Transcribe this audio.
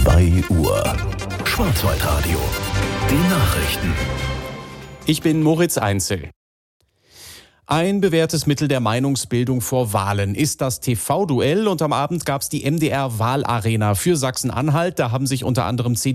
2 Uhr. Schwarzwaldradio. Die Nachrichten. Ich bin Moritz Einzel. Ein bewährtes Mittel der Meinungsbildung vor Wahlen ist das TV-Duell und am Abend gab es die MDR-Wahlarena für Sachsen-Anhalt. Da haben sich unter anderem